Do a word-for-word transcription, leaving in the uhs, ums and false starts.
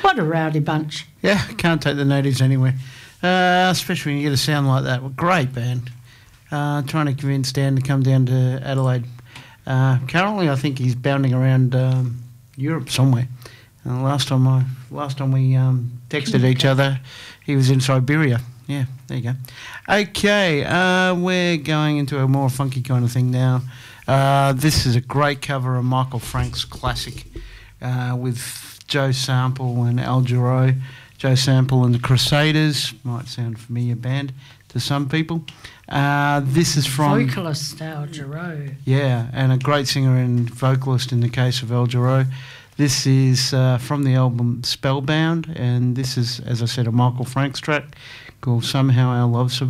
What a rowdy bunch. Yeah, can't take the natives anywhere, uh, especially when you get a sound like that. Well, great band. Uh, trying to convince Dan to come down to Adelaide. Uh, currently, I think he's bounding around um, Europe somewhere. Uh, last time I, last time we um, texted each other, he was in Siberia. Yeah, there you go. Okay, uh, we're going into a more funky kind of thing now. Uh, this is a great cover of Michael Frank's classic uh, with Joe Sample and Al Jarreau. Joe Sample and the Crusaders. Might sound a familiar band to some people. Uh, this is from... Vocalist Al Jarreau. Yeah, and a great singer and vocalist in the case of Al Jarreau. This is uh, from the album Spellbound, and this is, as I said, a Michael Franks track called Somehow Our Love Survives.